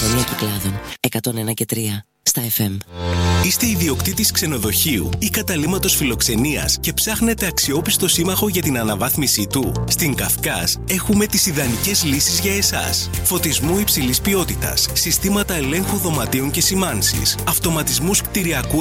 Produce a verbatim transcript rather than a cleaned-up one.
Ραδιοφωνία Κυκλάδων εκατόν ένα και τρία στα εφ εμ. Είστε ιδιοκτήτης ξενοδοχείου ή καταλύματος φιλοξενίας και ψάχνετε αξιόπιστο σύμμαχο για την αναβάθμισή του? Στην Καυκάς έχουμε τις ιδανικές λύσεις για εσάς. Φωτισμού υψηλής ποιότητας, συστήματα ελέγχου δωματίων και σημάνσης, αυτοματισμούς κτηριακού